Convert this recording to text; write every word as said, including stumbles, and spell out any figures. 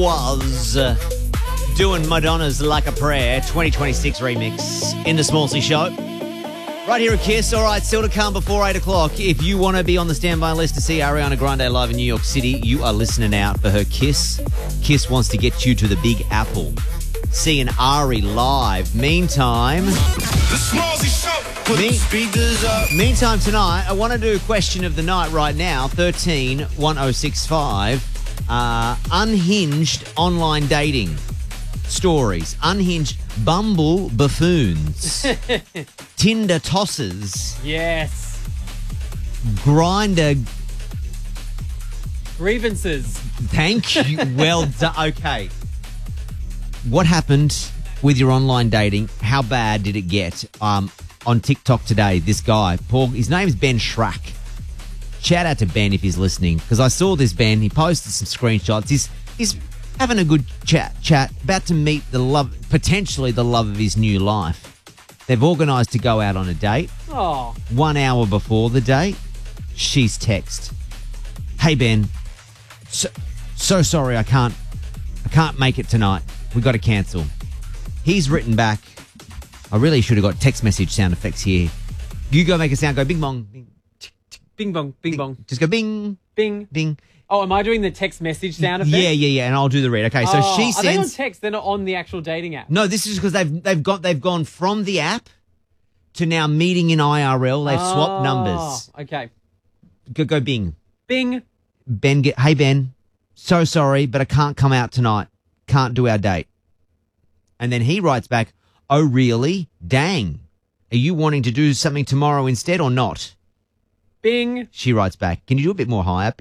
was uh, doing Madonna's Like a Prayer twenty twenty-six remix in the Smallsy Show. Right here at Kiss. All right, still to come before eight o'clock. If you want to be on the standby list to see Ariana Grande live in New York City, you are listening out for her Kiss. Kiss wants to get you to the Big Apple. Seeing Ari live. Meantime... The Smallsy Show. Put Me- the speakers up. Meantime, tonight, I want to do question of the night right now, thirteen one oh six five. Uh, unhinged online dating stories. Unhinged Bumble buffoons. Tinder tossers. Yes. Grinder. Grievances. Thank you. Well done. Okay. What happened with your online dating? How bad did it get? Um, on TikTok today, this guy, Paul, his name is Ben Schrack. Shout out to Ben if he's listening, because I saw this Ben. He posted some screenshots. He's he's having a good chat, chat, about to meet the love, potentially the love of his new life. They've organised to go out on a date. Oh. One hour before the date, she's text, "Hey Ben, so, so sorry I can't, I can't make it tonight. We got to cancel." He's written back, I really should have got text message sound effects here. You go make a sound, go bing bong. Bing, Bing bong, bing bong. just go bing, Bing. bing. Oh, am I doing the text message sound effect? Yeah, yeah, yeah, and I'll do the read. Okay, so Oh, she Are they on sends... text? They're not on the actual dating app. No, this is because they've, they've, got, they've gone from the app to now meeting in I R L. They've swapped Oh, numbers. Okay. Go, go bing. Bing. Ben, get, hey Ben, so sorry, but I can't come out tonight. Can't do our date. And then he writes back, "Oh, really? Dang. Are you wanting to do something tomorrow instead or not?" Bing. She writes back, "Can you do a bit more higher?"